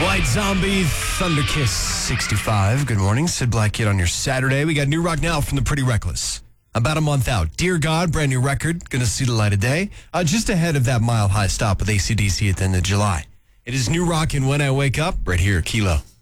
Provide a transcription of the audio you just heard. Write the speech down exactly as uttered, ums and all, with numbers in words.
White Zombie, Thunderkiss, sixty-five. Good morning, Sid Black Kid on your Saturday. We got new rock now from the Pretty Reckless. About a month out. Dear God, brand new record, gonna see the light of day. Uh, just ahead of that Mile High stop with A C D C at the end of July. It is new rock and When I Wake Up, right here, Kilo.